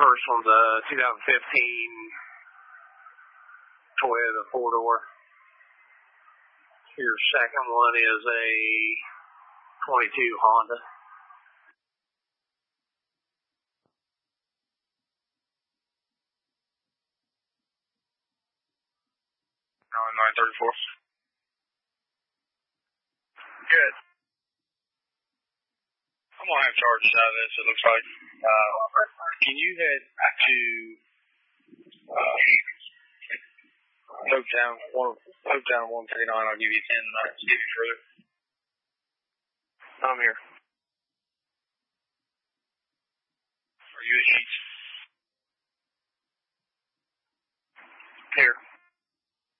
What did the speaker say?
First one's a 2015 Toyota 4-door. Your second one is a 22 Honda. 934. Good. I'm going to have charges out of this, it looks like. Can you head to Hopetown 139? I'll give you 10 tonight. See you further. I'm here. Are you at Sheets? Here.